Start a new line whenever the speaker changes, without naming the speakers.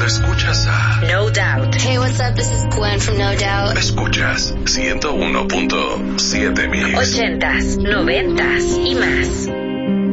escuchas a
No Doubt.
Hey, what's up? This is Gwen from No Doubt.
Escuchas 101.7 Mix.
80s, 90s y más.